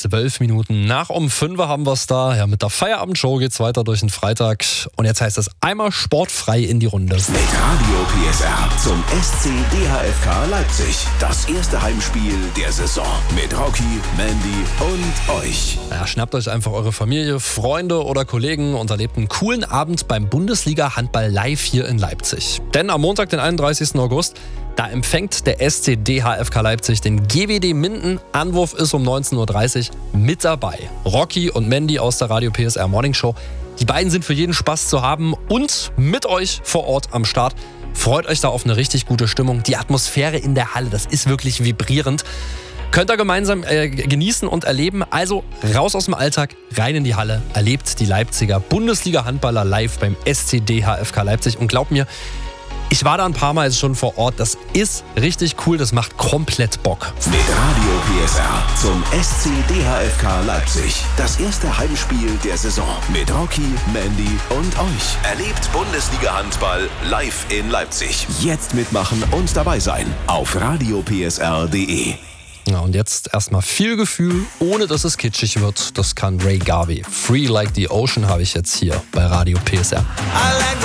12 Minuten nach um 5 haben wir es da. Ja, mit der Feierabendshow geht's weiter durch den Freitag. Und jetzt heißt es einmal sportfrei in die Runde. Mit Radio PSR zum SC DHFK Leipzig. Das erste Heimspiel der Saison. Mit Rocky, Mandy und euch. Ja, schnappt euch einfach eure Familie, Freunde oder Kollegen und erlebt einen coolen Abend beim Bundesliga-Handball live hier in Leipzig. Denn am Montag, den 31. August, da empfängt der SC DHFK Leipzig den GWD Minden. Anwurf ist um 19.30 Uhr mit dabei. Rocky und Mandy aus der Radio PSR Morning Show. Die beiden sind für jeden Spaß zu haben und mit euch vor Ort am Start. Freut euch da auf eine richtig gute Stimmung. Die Atmosphäre in der Halle, das ist wirklich vibrierend. Könnt ihr gemeinsam genießen und erleben. Also raus aus dem Alltag, rein in die Halle. Erlebt die Leipziger Bundesliga-Handballer live beim SC DHFK Leipzig. Und glaubt mir, ich war da ein paar Mal schon vor Ort. Das ist richtig cool. Das macht komplett Bock. Mit Radio PSR zum SC DHFK Leipzig. Das erste Heimspiel der Saison. Mit Rocky, Mandy und euch. Erlebt Bundesliga-Handball live in Leipzig. Jetzt mitmachen und dabei sein. Auf radiopsr.de. Ja, und jetzt erstmal viel Gefühl, ohne dass es kitschig wird. Das kann Ray Garvey. Free Like the Ocean habe ich jetzt hier bei Radio PSR.